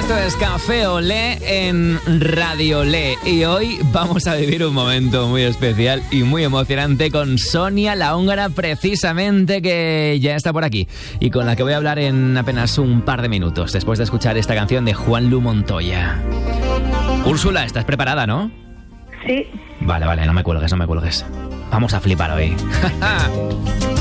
Esto es Café Olé en Radio Olé y hoy vamos a vivir un momento muy especial y muy emocionante con Sonia la húngara, precisamente, que ya está por aquí y con la que voy a hablar en apenas un par de minutos después de escuchar esta canción de Juanlu Montoya. Úrsula, ¿estás preparada, no? Sí. Vale, no me cuelgues. Vamos a flipar hoy.